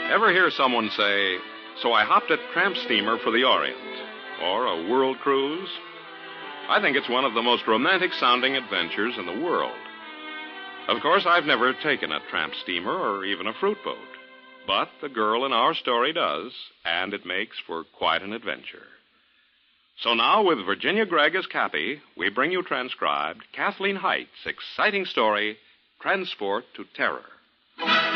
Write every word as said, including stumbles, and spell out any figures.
Ever hear someone say, "So I hopped a tramp steamer for the Orient," or a world cruise? I think it's one of the most romantic-sounding adventures in the world. Of course, I've never taken a tramp steamer or even a fruit boat. But the girl in our story does, and it makes for quite an adventure. So now, with Virginia Gregg as Cappy, we bring you transcribed Kathleen Height's exciting story, Transport to Terror.